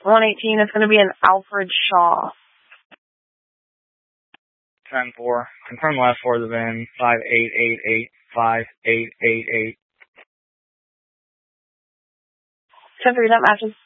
118 is going to be an Alfred Shaw. 10-4. Confirm the last four of the VIN. 5888. 5888. 10-3, that matches.